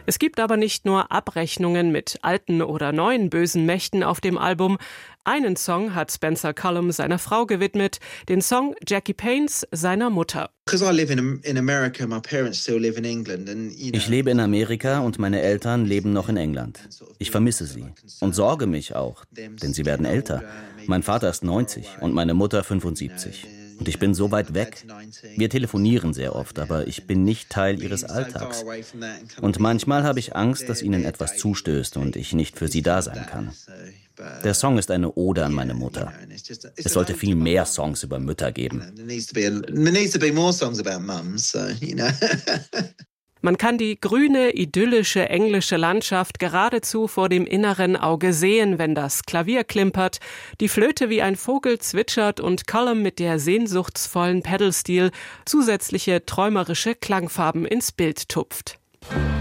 Es gibt aber nicht nur Abrechnungen mit alten oder neuen bösen Mächten auf dem Album. Einen Song hat Spencer Cullum seiner Frau gewidmet, den Song Jackie Paynes seiner Mutter. Ich lebe in Amerika und meine Eltern leben noch in England. Ich vermisse sie und sorge mich auch, denn sie werden älter. Mein Vater ist 90 und meine Mutter 75. Und ich bin so weit weg. Wir telefonieren sehr oft, aber ich bin nicht Teil ihres Alltags. Und manchmal habe ich Angst, dass ihnen etwas zustößt und ich nicht für sie da sein kann. Der Song ist eine Ode an meine Mutter. Es sollte viel mehr Songs über Mütter geben. Man kann die grüne, idyllische englische Landschaft geradezu vor dem inneren Auge sehen, wenn das Klavier klimpert, die Flöte wie ein Vogel zwitschert und Cullum mit der sehnsuchtsvollen Pedalsteel zusätzliche träumerische Klangfarben ins Bild tupft.